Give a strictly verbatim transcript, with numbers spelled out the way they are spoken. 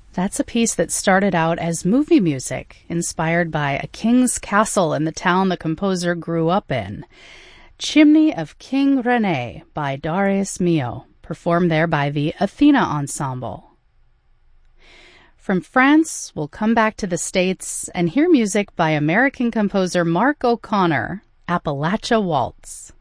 That's a piece that started out as movie music, inspired by a king's castle in the town the composer grew up in. Chimney of King Rene by Darius Milhaud, performed there by the Athena Ensemble. From France, we'll come back to the States and hear music by American composer Mark O'Connor, Appalachia Waltz.